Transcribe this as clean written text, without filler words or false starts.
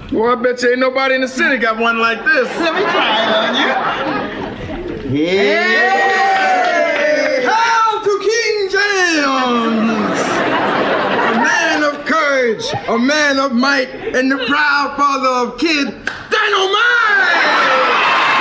Well, I bet you ain't nobody in the city got one like this. Let me try it on you. Hey! Hail to King James! A man of courage, a man of might, and the proud father of Kid Dynamite!